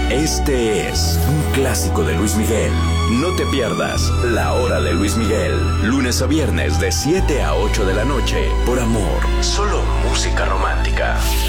Este es un clásico de Luis Miguel. No te pierdas La Hora de Luis Miguel. Lunes a viernes de 7 a 8 de la noche. Por Amor. Solo música romántica.